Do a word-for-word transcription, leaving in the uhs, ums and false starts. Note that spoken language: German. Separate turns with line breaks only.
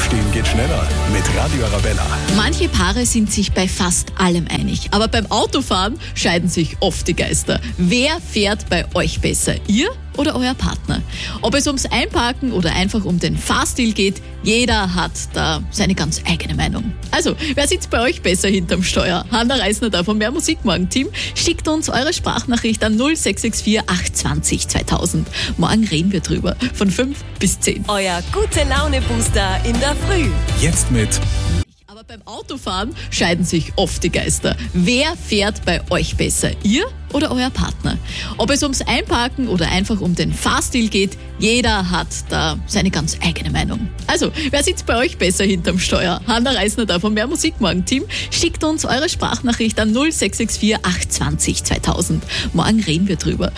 Aufstehen geht schneller mit Radio Arabella.
Manche Paare sind sich bei fast allem einig, aber beim Autofahren scheiden sich oft die Geister. Wer fährt bei euch besser, ihr oder euer Partner? Ob es ums Einparken oder einfach um den Fahrstil geht, jeder hat da seine ganz eigene Meinung. Also, wer sitzt bei euch besser hinterm Steuer? Hanna Reisner da vom Mehr Musik Morgen Team. Schickt uns eure Sprachnachricht an null sechs sechs vier acht zwei null zweitausend. Morgen reden wir drüber, von fünf bis zehn.
Euer Gute-Laune-Booster in der Früh.
Jetzt mit
Aber beim Autofahren scheiden sich oft die Geister. Wer fährt bei euch besser, ihr oder euer Partner? Ob es ums Einparken oder einfach um den Fahrstil geht, jeder hat da seine ganz eigene Meinung. Also, wer sitzt bei euch besser hinterm Steuer? Hanna Reisner da vom Mehr Musik Morgen Team. Schickt uns eure Sprachnachricht an null sechs sechs vier acht zwei null zweitausend. Morgen reden wir drüber.